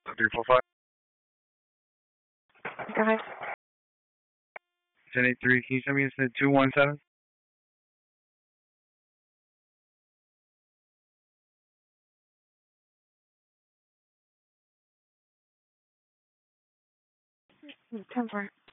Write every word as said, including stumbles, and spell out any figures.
three four five. Go ahead. ten eighty-three, can you send me instead two one seven? ten four.